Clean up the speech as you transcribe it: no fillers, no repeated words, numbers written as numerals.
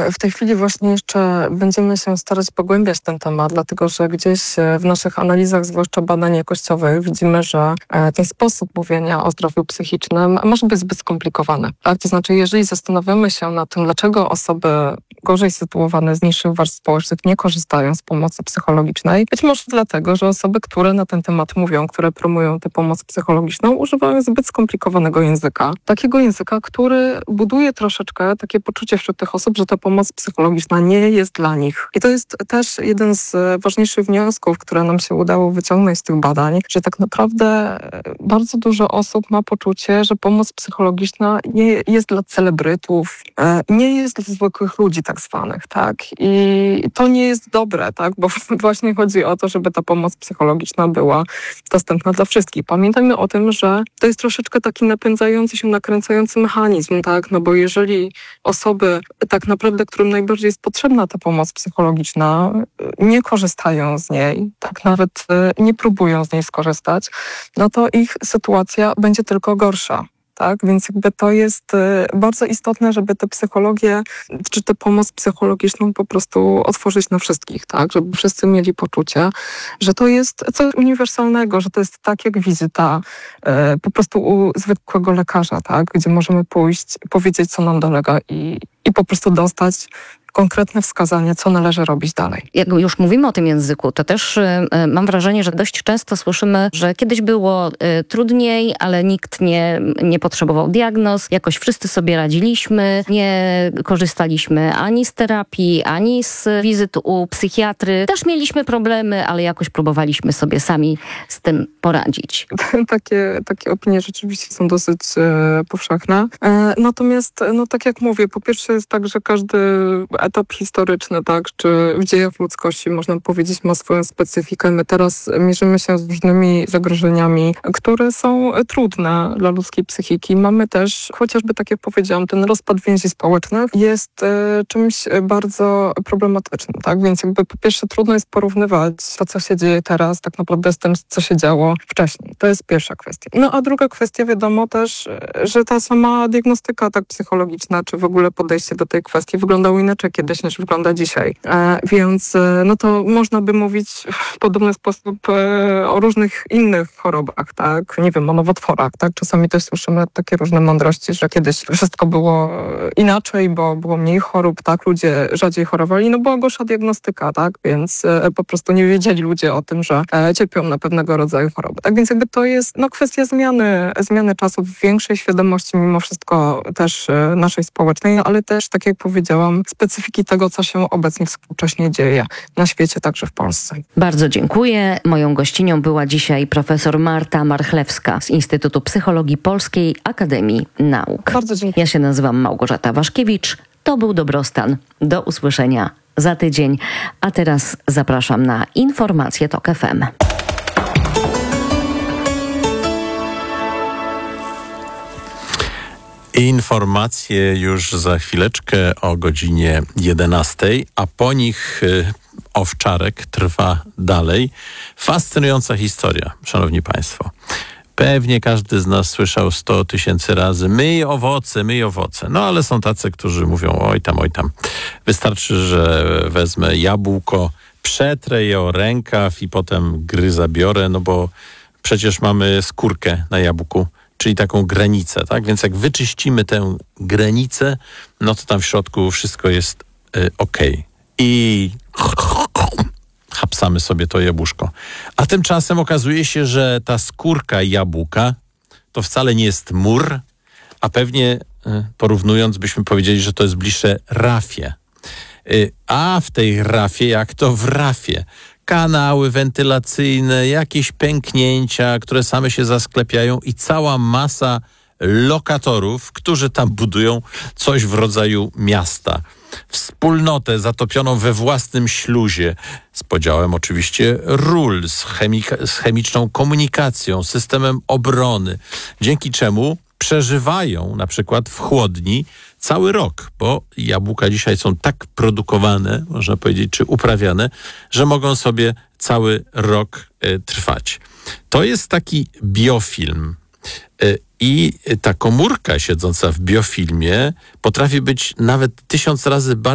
w tej chwili właśnie jeszcze będziemy się starać pogłębiać ten temat, dlatego że gdzieś w naszych analizach, zwłaszcza badań jakościowych, widzimy, że ten sposób mówienia o zdrowiu psychicznym może być zbyt skomplikowany. Tak? To znaczy, jeżeli zastanawiamy się nad tym, dlaczego osoby gorzej sytuowane z niższych warstw społecznych nie korzystają z pomocy psychologicznej, być może dlatego, że osoby, które na ten temat mówią, które promują tę pomoc psychologiczną, używają zbyt skomplikowanego języka. Takiego języka, który buduje troszeczkę takie poczucie wśród tych osób, że ta pomoc psychologiczna nie jest dla nich. I to jest też jeden z ważniejszych wniosków, które nam się udało wyciągnąć z tych badań, że tak naprawdę bardzo dużo osób ma poczucie, że pomoc psychologiczna nie jest dla celebrytów, nie jest dla zwykłych ludzi tak zwanych, tak? I to nie jest dobre, tak? Bo właśnie chodzi o to, żeby ta pomoc psychologiczna była dostępna dla wszystkich. Pamiętajmy o tym, że to jest troszeczkę taki napędzający się, nakręcający mechanizm, tak? No bo jeżeli osoby tak naprawdę, którym najbardziej jest potrzebna ta pomoc psychologiczna, nie korzystają z niej, tak nawet nie próbują z niej skorzystać, no to ich sytuacja będzie tylko gorsza. Tak? Więc jakby to jest bardzo istotne, żeby tę psychologię, czy tę pomoc psychologiczną po prostu otworzyć na wszystkich, tak? Żeby wszyscy mieli poczucie, że to jest coś uniwersalnego, że to jest tak jak wizyta po prostu u zwykłego lekarza, tak? Gdzie możemy pójść, powiedzieć, co nam dolega i po prostu dostać konkretne wskazanie, co należy robić dalej. Jak już mówimy o tym języku, to też mam wrażenie, że dość często słyszymy, że kiedyś było trudniej, ale nikt nie potrzebował diagnoz, jakoś wszyscy sobie radziliśmy, nie korzystaliśmy ani z terapii, ani z wizyt u psychiatry. Też mieliśmy problemy, ale jakoś próbowaliśmy sobie sami z tym poradzić. Takie opinie rzeczywiście są dosyć powszechne. Natomiast, no tak jak mówię, po pierwsze jest tak, że każdy etap historyczny, tak, czy w dziejach ludzkości, można powiedzieć, ma swoją specyfikę. My teraz mierzymy się z różnymi zagrożeniami, które są trudne dla ludzkiej psychiki. Mamy też, chociażby tak jak powiedziałam, ten rozpad więzi społecznych jest czymś bardzo problematycznym, tak, więc jakby po pierwsze trudno jest porównywać to, co się dzieje teraz, tak naprawdę z tym, co się działo wcześniej. To jest pierwsza kwestia. No a druga kwestia, wiadomo też, że ta sama diagnostyka tak psychologiczna, czy w ogóle podejście do tej kwestii wyglądało inaczej kiedyś niż wygląda dzisiaj. Więc no to można by mówić w podobny sposób o różnych innych chorobach, tak? Nie wiem, o nowotworach, tak? Czasami też słyszymy takie różne mądrości, że kiedyś wszystko było inaczej, bo było mniej chorób, tak? Ludzie rzadziej chorowali, no była gorsza diagnostyka, tak? Więc po prostu nie wiedzieli ludzie o tym, że cierpią na pewnego rodzaju choroby. Tak więc jakby to jest kwestia zmiany czasów, większej świadomości mimo wszystko też naszej społecznej, ale też, tak jak powiedziałam, specyfiki tego, co się obecnie współcześnie dzieje na świecie, także w Polsce. Bardzo dziękuję. Moją gościnią była dzisiaj profesor Marta Marchlewska z Instytutu Psychologii Polskiej Akademii Nauk. Bardzo dziękuję. Ja się nazywam Małgorzata Waszkiewicz. To był Dobrostan. Do usłyszenia za tydzień. A teraz zapraszam na informacje TOK FM. Informacje już za chwileczkę o godzinie 11, a po nich Owczarek trwa dalej. Fascynująca historia, szanowni państwo. Pewnie każdy z nas słyszał 100 000 razy myj owoce, myj owoce. No ale są tacy, którzy mówią oj tam. Wystarczy, że wezmę jabłko, przetrę je o rękaw i potem gryza biorę, no bo przecież mamy skórkę na jabłku, czyli taką granicę, tak? Więc jak wyczyścimy tę granicę, no to tam w środku wszystko jest okej. I hapsamy sobie to jabłuszko. A tymczasem okazuje się, że ta skórka jabłka to wcale nie jest mur, a pewnie porównując byśmy powiedzieli, że to jest bliższe rafie. A w tej rafie, jak to w rafie, kanały wentylacyjne, jakieś pęknięcia, które same się zasklepiają i cała masa lokatorów, którzy tam budują coś w rodzaju miasta. Wspólnotę zatopioną we własnym śluzie, z podziałem oczywiście ról, z chemiczną komunikacją, systemem obrony, dzięki czemu przeżywają na przykład w chłodni cały rok, bo jabłka dzisiaj są tak produkowane, można powiedzieć, czy uprawiane, że mogą sobie cały rok trwać. To jest taki biofilm. I ta komórka siedząca w biofilmie potrafi być nawet 1000 razy bardziej